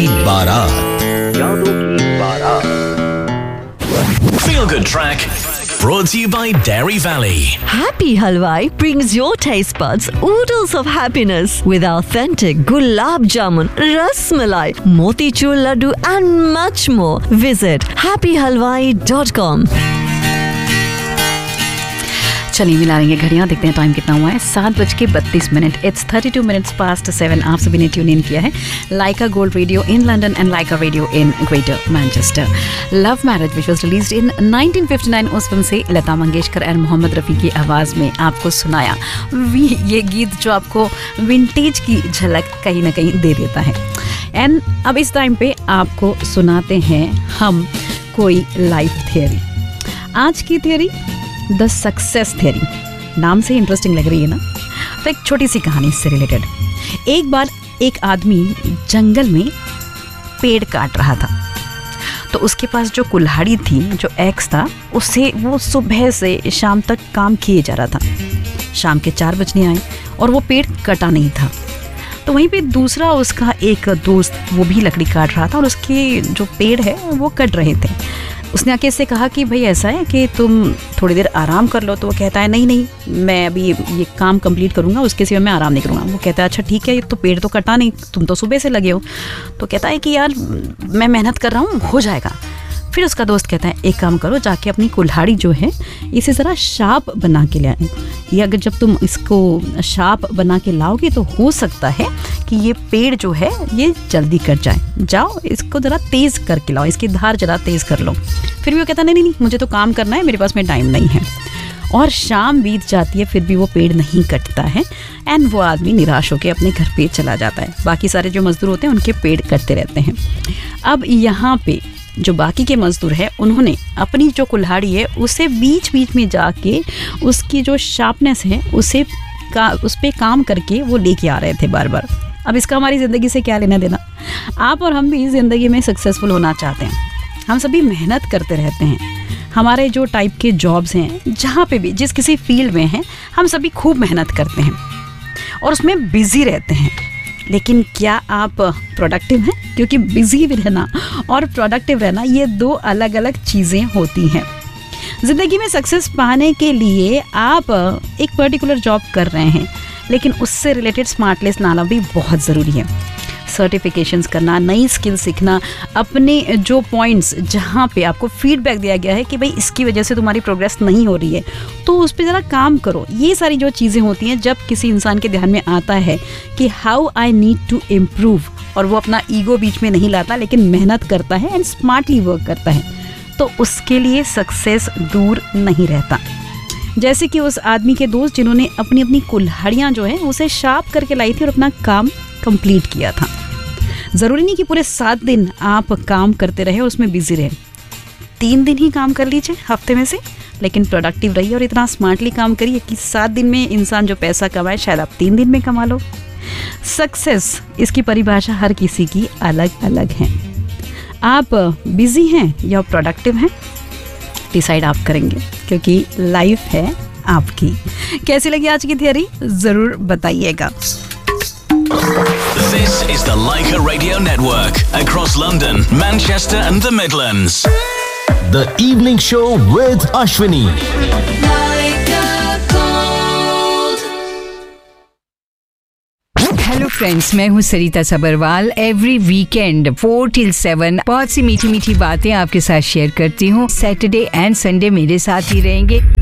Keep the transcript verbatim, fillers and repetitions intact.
बारात, यादों की बारात। Feel Good Track brought to you by Dairy Valley. Happy Halwai brings your taste buds oodles of happiness with authentic gulab jamun, ras malai, motichur laddu and much more. Visit happy halwai dot com. चलिए मिला लेंगे घड़ियाँ, देखते हैं time कितना हुआ है। सात बज के बत्तीस minute it's thirty two minutes past seven. आप सभी ने ट्यून इन किया है लाइका gold radio in London and Lyca radio in greater Manchester. Love marriage which was released in nineteen fifty nine, उस फिल्म से लता मंगेशकर एंड मोहम्मद रफ़ी की आवाज़ में आपको सुनाया ये गीत जो आपको विंटेज की झलक कहीं ना कहीं दे देता है। एंड अब इस टाइम पे आपको सुनाते हैं हम कोई लाइफ थियरी। आज की थियरी द सक्सेस थियरी, नाम से इंटरेस्टिंग लग रही है ना। तो एक छोटी सी कहानी इससे रिलेटेड। एक बार एक आदमी जंगल में पेड़ काट रहा था, तो उसके पास जो कुल्हाड़ी थी, जो एक्स था, उससे वो सुबह से शाम तक काम किए जा रहा था। शाम के चार बजने आए और वो पेड़ कटा नहीं था। तो वहीं पे दूसरा उसका एक दोस्त वो भी लकड़ी काट रहा था और उसके जो पेड़ है वो कट रहे थे। उसने आके इससे कहा कि भाई ऐसा है कि तुम थोड़ी देर आराम कर लो। तो वो कहता है नहीं नहीं मैं अभी ये काम कंप्लीट करूँगा, उसके सिवा मैं आराम नहीं करूँगा। वो कहता है अच्छा ठीक है, ये तो पेड़ तो कटा नहीं, तुम तो सुबह से लगे हो। तो कहता है कि यार मैं मेहनत कर रहा हूँ, हो जाएगा। फिर उसका दोस्त कहता है एक काम करो, जाके अपनी कुल्हाड़ी जो है इसे ज़रा शार्प बना के ले आए। ये अगर जब तुम इसको शार्प बना के लाओगे तो हो सकता है कि ये पेड़ जो है ये जल्दी कट जाए। जाओ इसको ज़रा तेज़ करके लाओ, इसकी धार ज़रा तेज़ कर लो। फिर भी वो कहता नहीं नहीं नहीं मुझे तो काम करना है, मेरे पास में टाइम नहीं है। और शाम बीत जाती है, फिर भी वो पेड़ नहीं कटता है। एंड वो आदमी निराश होकर अपने घर पे चला जाता है। बाकी सारे जो मजदूर होते हैं उनके पेड़ कटते रहते हैं। अब यहाँ पे जो बाकी के मजदूर हैं उन्होंने अपनी जो कुल्हाड़ी है उसे बीच बीच में जाके उसकी जो शार्पनेस है उसे का उस पर काम करके वो लेके आ रहे थे बार बार। अब इसका हमारी ज़िंदगी से क्या लेना देना। आप और हम भी ज़िंदगी में सक्सेसफुल होना चाहते हैं, हम सभी मेहनत करते रहते हैं। हमारे जो टाइप के जॉब्स हैं, जहाँ पे भी जिस किसी फील्ड में हैं, हम सभी खूब मेहनत करते हैं और उसमें बिज़ी रहते हैं। लेकिन क्या आप प्रोडक्टिव हैं? क्योंकि बिज़ी भी रहना और प्रोडक्टिव रहना ये दो अलग अलग चीज़ें होती हैं। ज़िंदगी में सक्सेस पाने के लिए आप एक पर्टिकुलर जॉब कर रहे हैं, लेकिन उससे रिलेटेड स्मार्टनेस लाना भी बहुत ज़रूरी है। सर्टिफिकेशंस करना, नई स्किल सीखना, अपने जो पॉइंट्स जहाँ पे आपको फीडबैक दिया गया है कि भाई इसकी वजह से तुम्हारी प्रोग्रेस नहीं हो रही है तो उस पर ज़रा काम करो। ये सारी जो चीज़ें होती हैं जब किसी इंसान के ध्यान में आता है कि how I need to improve, और वो अपना ईगो बीच में नहीं लाता लेकिन मेहनत करता है एंड स्मार्टली वर्क करता है, तो उसके लिए सक्सेस दूर नहीं रहता। जैसे कि उस आदमी के दोस्त जिन्होंने अपनी अपनी कुल्हाड़ियाँ जो हैं उसे शार्प करके लाई थी और अपना काम कंप्लीट किया था। ज़रूरी नहीं कि पूरे सात दिन आप काम करते रहे और उसमें बिजी रहे। तीन दिन ही काम कर लीजिए हफ्ते में से, लेकिन प्रोडक्टिव रहिए और इतना स्मार्टली काम करिए कि सात दिन में इंसान जो पैसा कमाए शायद आप तीन दिन में कमा लो। सक्सेस इसकी परिभाषा हर किसी की अलग अलग है। आप बिजी हैं या प्रोडक्टिव हैं, डिसाइड आप करेंगे, क्योंकि लाइफ है आपकी। कैसी लगी आज की थियरी ज़रूर बताइएगा। This is the Laika Radio Network across London, Manchester and the Midlands. The Evening Show with Ashwini. Hello friends, मैं हूँ सरिता Sabharwal. Every weekend four till seven बहुत सी मीठी मीठी बातें आपके साथ शेयर करती हूँ। सैटरडे एंड संडे मेरे साथ ही रहेंगे।